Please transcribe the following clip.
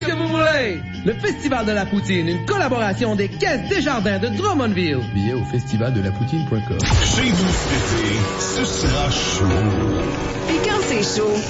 Que vous voulez? Le Festival de la Poutine, une collaboration des Caisses Desjardins de Drummondville. Billets au festivaldelappoutine.com. Chez vous cet été, ce sera chaud. Et quand c'est chaud,